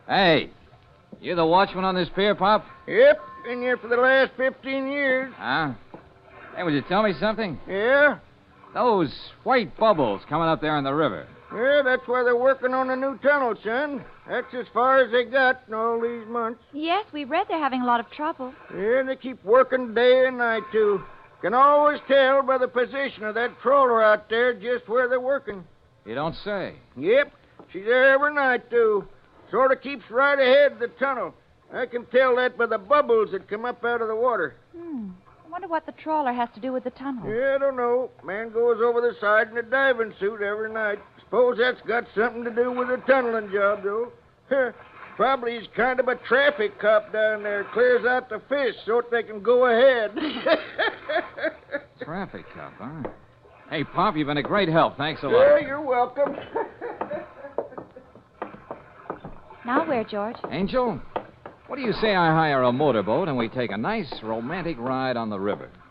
Hey, you the watchman on this pier, Pop? Yep, been here for the last 15 years. Huh? Hey, would you tell me something? Yeah? Those white bubbles coming up there in the river. Yeah, that's why they're working on a new tunnel, son. That's as far as they got in all these months. Yes, we read they're having a lot of trouble. Yeah, they keep working day and night, too. Can always tell by the position of that trawler out there just where they're working. You don't say. Yep, she's there every night, too. Sort of keeps right ahead of the tunnel. I can tell that by the bubbles that come up out of the water. I wonder what the trawler has to do with the tunnel. Yeah, I don't know. Man goes over the side in a diving suit every night. Suppose that's got something to do with the tunneling job, though. Probably he's kind of a traffic cop down there. Clears out the fish so that they can go ahead. Traffic cop, huh? Hey, Pop, you've been a great help. Thanks a lot. Yeah, you're welcome. Now where, George? Angel, what do you say I hire a motorboat and we take a nice romantic ride on the river?